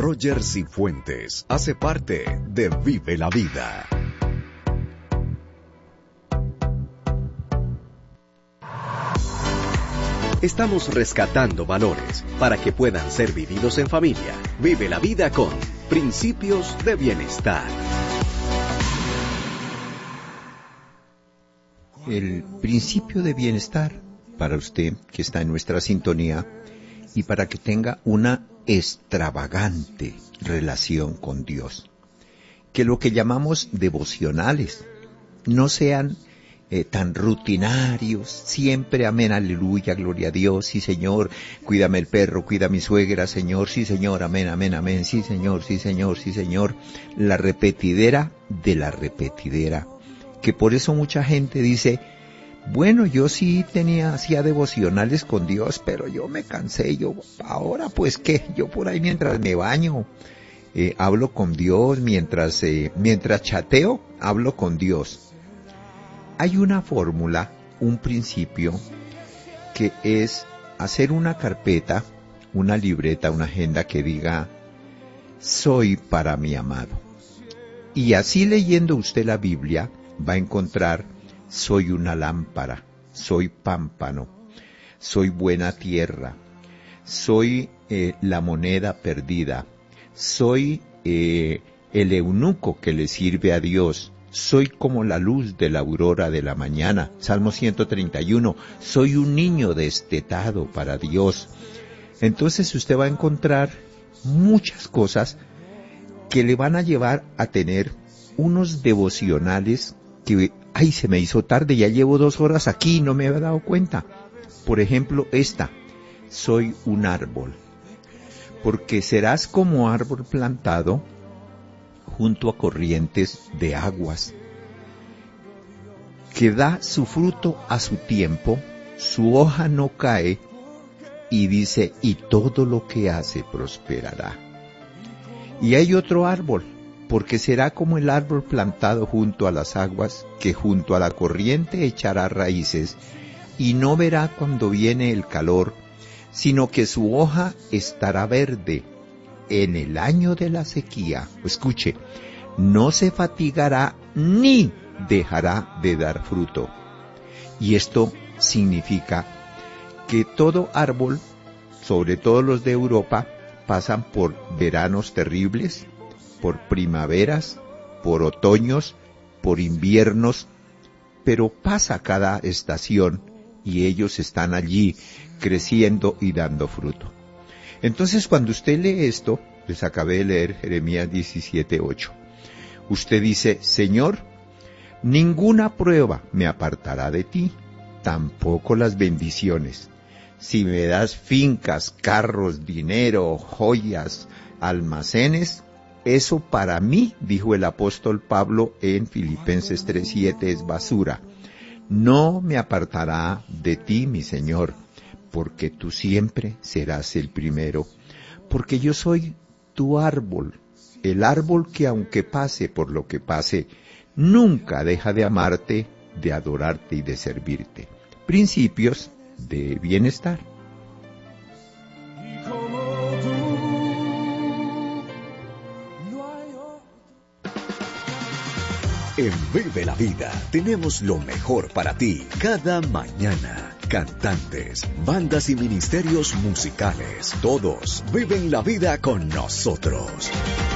Roger Cifuentes hace parte de Vive la Vida. Estamos rescatando valores para que puedan ser vividos en familia. Vive la vida con Principios de Bienestar. El principio de bienestar para usted que está en nuestra sintonía y para que tenga una extravagante relación con Dios. Que lo que llamamos devocionales no sean tan rutinarios, siempre amén, aleluya, gloria a Dios, sí Señor, cuídame el perro, cuida a mi suegra, Señor, sí Señor, amén, amén, amén, sí Señor, sí Señor, sí Señor, la repetidera de la repetidera, que por eso mucha gente dice, bueno, yo sí hacía devocionales con Dios, pero yo me cansé, ahora pues qué, yo por ahí mientras me baño, hablo con Dios, mientras chateo, hablo con Dios. Hay una fórmula, un principio, que es hacer una carpeta, una libreta, una agenda que diga, soy para mi amado. Y así leyendo usted la Biblia, va a encontrar, soy una lámpara, soy pámpano, soy buena tierra, soy la moneda perdida, soy el eunuco que le sirve a Dios, soy como la luz de la aurora de la mañana, Salmo 131, soy un niño destetado para Dios. Entonces usted va a encontrar muchas cosas que le van a llevar a tener unos devocionales que, ay, se me hizo tarde, ya llevo 2 horas aquí y no me había dado cuenta. Por ejemplo, soy un árbol, porque serás como árbol plantado junto a corrientes de aguas, que da su fruto a su tiempo, su hoja no cae, y dice, y todo lo que hace prosperará. Y hay otro árbol, porque será como el árbol plantado junto a las aguas, que junto a la corriente echará raíces, y no verá cuando viene el calor, sino que su hoja estará verde. En el año de la sequía, escuche, no se fatigará ni dejará de dar fruto. Y esto significa que todo árbol, sobre todo los de Europa, pasan por veranos terribles, por primaveras, por otoños, por inviernos, pero pasa cada estación y ellos están allí creciendo y dando fruto. Entonces cuando usted lee esto, les acabé de leer Jeremías 17:8, usted dice, Señor, ninguna prueba me apartará de ti, tampoco las bendiciones. Si me das fincas, carros, dinero, joyas, almacenes, eso para mí, dijo el apóstol Pablo en Filipenses 3:7, es basura. No me apartará de ti, mi Señor, porque tú siempre serás el primero, porque yo soy tu árbol, el árbol que aunque pase por lo que pase, nunca deja de amarte, de adorarte y de servirte. Principios de bienestar. En Vive la Vida tenemos lo mejor para ti cada mañana. Cantantes, bandas y ministerios musicales, todos viven la vida con nosotros.